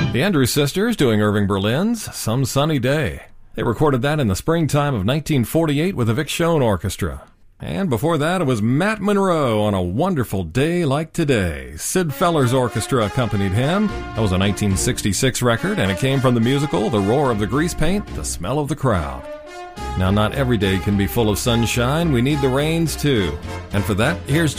The Andrews Sisters doing Irving Berlin's Some Sunny Day. They recorded that in the springtime of 1948 with the Vic Schoen Orchestra. And before that, it was Matt Monro on A Wonderful Day Like Today. Sid Feller's orchestra accompanied him. That was a 1966 record, and it came from the musical The Roar of the Grease Paint, The Smell of the Crowd. Now, not every day can be full of sunshine. We need the rains, too. And for that, here's